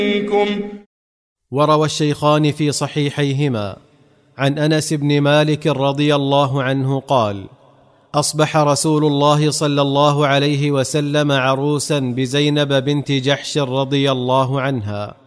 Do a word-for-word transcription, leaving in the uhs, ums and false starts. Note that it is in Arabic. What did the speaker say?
وروى الشيخان في صحيحيهما عن أنس بن مالك رضي الله عنه قال: أصبح رسول الله صلى الله عليه وسلم عروسا بزينب بنت جحش رضي الله عنها،